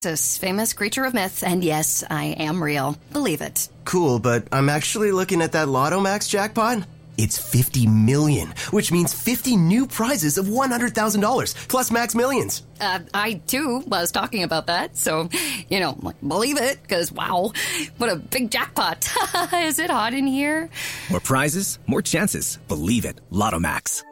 This famous creature of myth, and yes, I am real. Believe it. Cool, but I'm actually looking at that Lotto Max jackpot. It's 50 million, which means 50 new prizes of $100,000 plus Max Millions. I, too, was talking about that. So, believe it, because, wow, what a big jackpot. Is it hot in here? More prizes, more chances. Believe it. Lotto Max.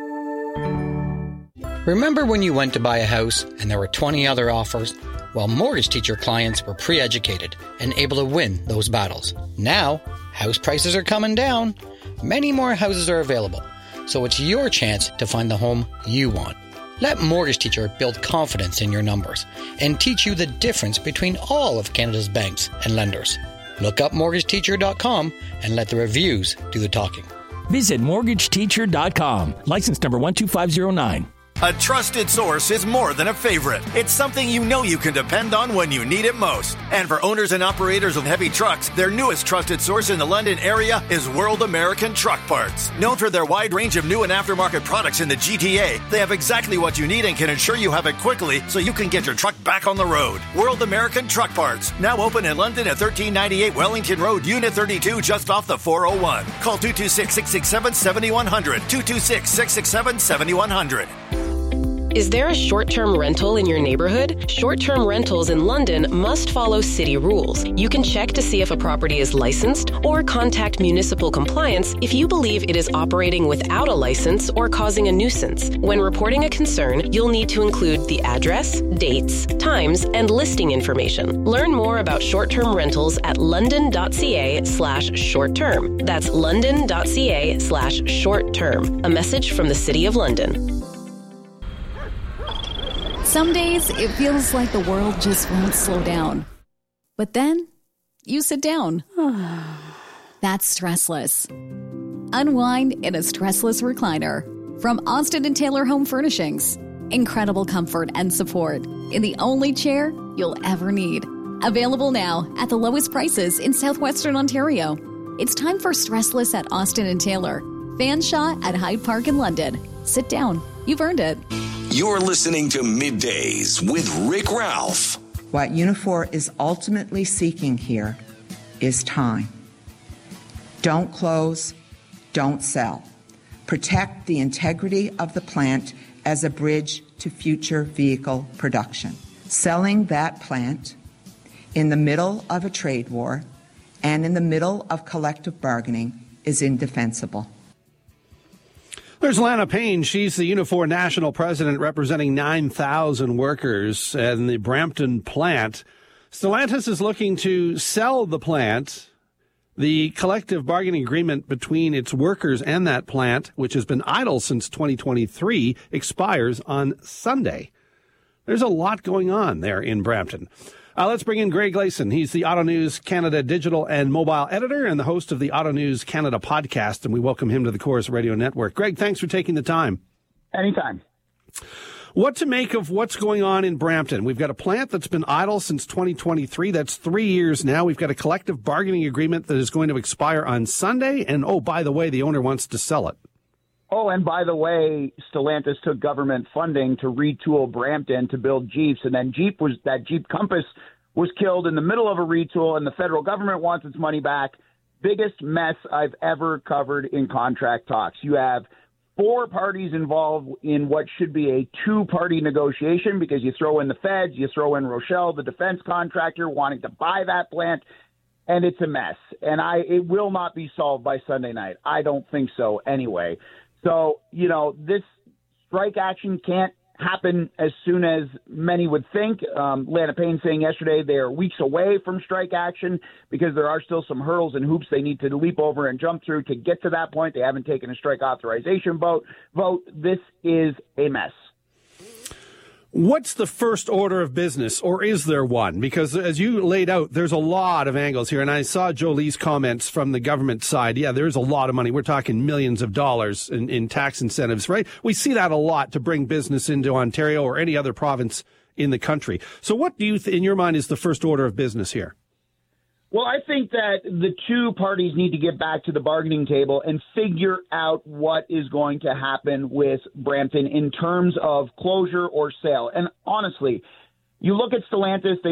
Remember when you went to buy a house and there were 20 other offers? Well, Mortgage Teacher clients were pre-educated and able to win those battles. Now, house prices are coming down. Many more houses are available, so it's your chance to find the home you want. Let Mortgage Teacher build confidence in your numbers and teach you the difference between all of Canada's banks and lenders. Look up mortgageteacher.com and let the reviews do the talking. Visit mortgageteacher.com. License number 12509. A trusted source is more than a favorite. It's something you know you can depend on when you need it most. And for owners and operators of heavy trucks, their newest trusted source in the London area is World American Truck Parts. Known for their wide range of new and aftermarket products in the GTA, they have exactly what you need and can ensure you have it quickly so you can get your truck back on the road. World American Truck Parts, now open in London at 1398 Wellington Road, Unit 32, just off the 401. Call 226-667-7100, 226-667-7100. Is there a short-term rental in your neighborhood? Short-term rentals in London must follow city rules. You can check to see if a property is licensed or contact municipal compliance if you believe it is operating without a license or causing a nuisance. When reporting a concern, you'll need to include the address, dates, times, and listing information. Learn more about short-term rentals at london.ca/short-term. That's london.ca/short-term. A message from the City of London. Some days it feels like the world just won't slow down. But then you sit down. That's Stressless. Unwind in a stressless recliner from Austin & Taylor Home Furnishings. Incredible comfort and support in the only chair you'll ever need. Available now at the lowest prices in southwestern Ontario. It's time for Stressless at Austin & Taylor. Fanshawe at Hyde Park in London. Sit down. You've earned it. You're listening to Middays with Rick Ralph. What Unifor is ultimately seeking here is time. Don't close, don't sell. Protect the integrity of the plant as a bridge to future vehicle production. Selling that plant in the middle of a trade war and in the middle of collective bargaining is indefensible. There's Lana Payne. She's the Unifor National President representing 9,000 workers in the Brampton plant. Stellantis is looking to sell the plant. The collective bargaining agreement between its workers and that plant, which has been idle since 2023, expires on Sunday. There's a lot going on there in Brampton. Let's bring in Greg Gleason. He's the Auto News Canada digital and mobile editor and the host of the Auto News Canada podcast, and we welcome him to the Chorus Radio Network. Greg, thanks for taking the time. Anytime. What to make of what's going on in Brampton? We've got a plant that's been idle since 2023. That's 3 years now. We've got a collective bargaining agreement that is going to expire on Sunday. And, oh, by the way, the owner wants to sell it. Oh, and by the way, Stellantis took government funding to retool Brampton to build Jeeps, and then Jeep Compass was killed in the middle of a retool, and the federal government wants its money back. Biggest mess I've ever covered in contract talks. You have 4 parties involved in what should be a 2-party negotiation because you throw in the feds, you throw in Rochelle, the defense contractor, wanting to buy that plant, and it's a mess. And it will not be solved by Sunday night. I don't think so anyway. So, this strike action can't happen as soon as many would think. Lana Payne saying yesterday they are weeks away from strike action because there are still some hurdles and hoops they need to leap over and jump through to get to that point. They haven't taken a strike authorization vote. This is a mess. What's the first order of business, or is there one? Because as you laid out, there's a lot of angles here, and I saw Jolie's comments from the government side. Yeah, there's a lot of money. We're talking millions of dollars in tax incentives, right? We see that a lot to bring business into Ontario or any other province in the country. So what do you, in your mind, is the first order of business here? Well, I think that the 2 parties need to get back to the bargaining table and figure out what is going to happen with Brampton in terms of closure or sale. And honestly, You look at Stellantis,